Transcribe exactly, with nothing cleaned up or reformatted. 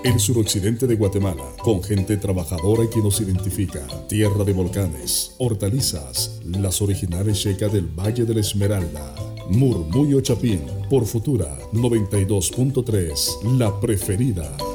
El suroccidente de Guatemala, con gente trabajadora que nos identifica. Tierra de volcanes, hortalizas, las originales yecas del Valle de la Esmeralda. Murmullo Chapín, por Futura noventa y dos punto tres, la preferida.